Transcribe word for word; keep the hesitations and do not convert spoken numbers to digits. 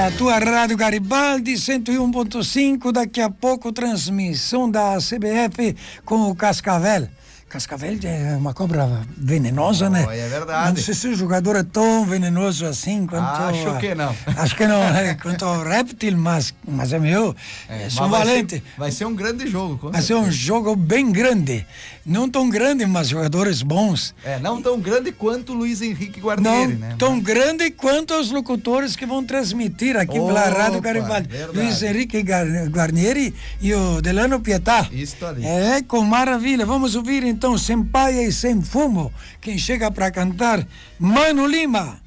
a tua Rádio Garibaldi cento e um ponto cinco, daqui a pouco transmissão da C B F com o Cascavel. Cascavel é uma cobra venenosa, oh, né? É verdade. Não sei se o jogador é tão venenoso assim quanto... Acho a, que não. Acho que não, né? Quanto ao réptil, mas, mas é meu. É, sou vai valente. Ser, vai ser um grande jogo. Vai ser um jogo bem grande. Não tão grande, mas jogadores bons. É, não tão grande quanto o Luiz Henrique Guarnieri, não né? Tão mas... grande quanto os locutores que vão transmitir aqui Opa, pela Rádio Garibaldi. verdade. Luiz Henrique Guarnieri e o Delano Pietà. Isso ali. É, com maravilha. Vamos ouvir então Sem Paia e Sem Fumo. Quem chega para cantar, Mano Lima.